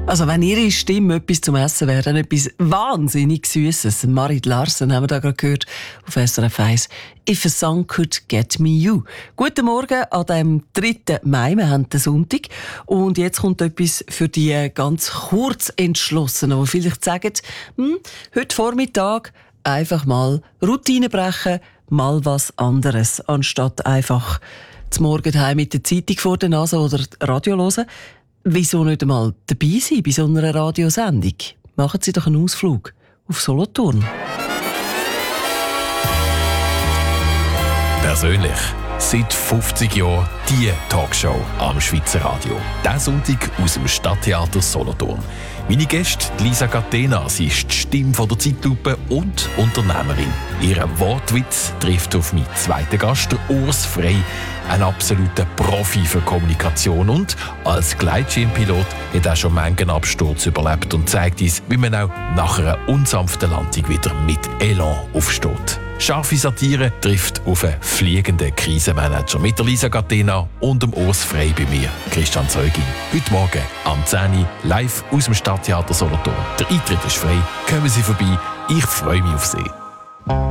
Also wenn ihre Stimme etwas zum Essen wäre, dann etwas wahnsinnig Süßes. Marit Larsen haben wir da gerade gehört auf SRF 1. «If a song could get me you». Guten Morgen an dem 3. Mai, wir haben den Sonntag. Und jetzt kommt etwas für die ganz Kurzentschlossenen, die vielleicht sagen, heute Vormittag einfach mal Routine brechen, mal was anderes, anstatt einfach zum Morgen daheim mit der Zeitung vor der Nase oder Radio hören. Wieso nicht einmal dabei sein bei so einer Radiosendung? Machen Sie doch einen Ausflug auf Solothurn. Persönlich. Seit 50 Jahren die Talkshow am Schweizer Radio. Diesen Sonntag aus dem Stadttheater Solothurn. Meine Gäste, Lisa Catena, sie ist die Stimme von der Zeitlupe und Unternehmerin. Ihr Wortwitz trifft auf meinen zweiten Gast, Urs Frey, ein absoluter Profi für Kommunikation und als Gleitschirmpilot hat er schon manchen Absturz überlebt und zeigt uns, wie man auch nach einer unsanften Landung wieder mit Elan aufsteht. Scharfe Satire trifft auf einen fliegenden Krisenmanager mit der Lisa Catena und dem Urs Frey bei mir, Christian Zeugin. Heute Morgen am 10 Uhr live aus dem Stadttheater Solothurn. Der Eintritt ist frei, kommen Sie vorbei, ich freue mich auf Sie.